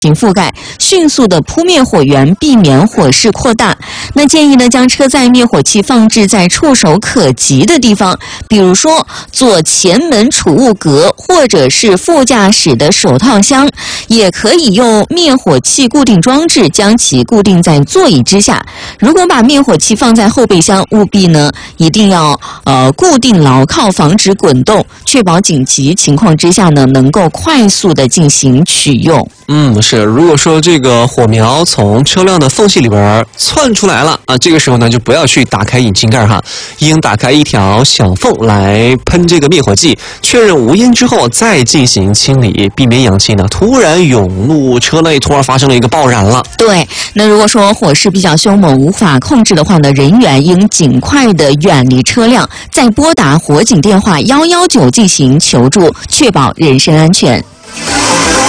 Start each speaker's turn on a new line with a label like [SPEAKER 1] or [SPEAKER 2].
[SPEAKER 1] 覆盖，迅速的扑灭火源，避免火势扩大。那建议呢，将车载灭火器放置在触手可及的地方，比如说左前门储物格，或者是副驾驶的手套箱，也可以用灭火器固定装置将其固定在座椅之下。如果把灭火器放在后备箱，务必呢一定要固定牢靠，防止滚动，确保紧急情况之下呢能够快速的进行取用。
[SPEAKER 2] 是。如果说这个火苗从车辆的缝隙里边窜出来了啊，这个时候呢就不要去打开引擎盖哈，应打开一条小缝来喷这个灭火剂，确认无烟之后再进行清理，避免氧气呢突然涌入车内，突然发生了一个爆燃了。
[SPEAKER 1] 对，那如果说火势比较凶猛，无法控制的话呢，人员应尽快的远离车辆，再拨打火警电话119进行求助，确保人身安全。